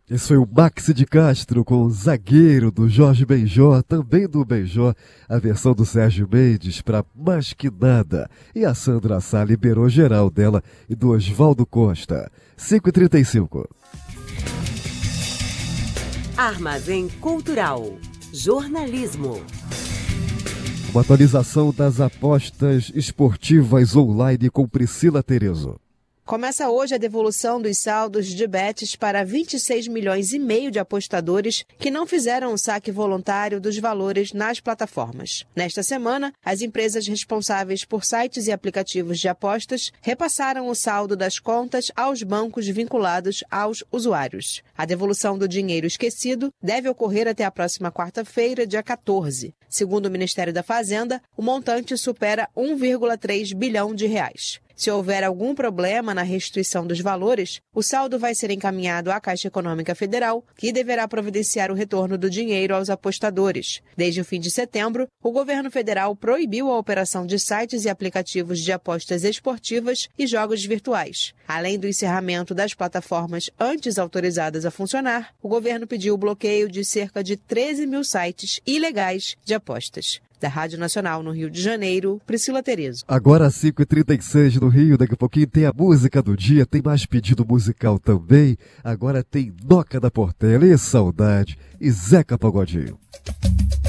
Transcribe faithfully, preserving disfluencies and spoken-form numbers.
Esse foi o Maxi de Castro com o zagueiro do Jorge Benjor, também do Benjor, a versão do Sérgio Mendes para Mais Que Nada. E a Sandra Sá liberou geral dela e do Oswaldo Costa. cinco e trinta e cinco. Armazém Cultural. Jornalismo. Uma atualização das apostas esportivas online com Priscila Terezo. Começa hoje a devolução dos saldos de bets para vinte e seis milhões e meio de apostadores que não fizeram o saque voluntário dos valores nas plataformas. Nesta semana, as empresas responsáveis por sites e aplicativos de apostas repassaram o saldo das contas aos bancos vinculados aos usuários. A devolução do dinheiro esquecido deve ocorrer até a próxima quarta-feira, dia quatorze. Segundo o Ministério da Fazenda, o montante supera um vírgula três bilhão de reais. Se houver algum problema na restituição dos valores, o saldo vai ser encaminhado à Caixa Econômica Federal, que deverá providenciar o retorno do dinheiro aos apostadores. Desde o fim de setembro, o governo federal proibiu a operação de sites e aplicativos de apostas esportivas e jogos virtuais. Além do encerramento das plataformas antes autorizadas a funcionar, o governo pediu o bloqueio de cerca de treze mil sites ilegais de apostas. Da Rádio Nacional no Rio de Janeiro, Priscila Terezo. Agora às cinco e trinta e seis no Rio, daqui a pouquinho tem a música do dia, tem mais pedido musical também. Agora tem Noca da Portela e Saudade e Zeca Pagodinho.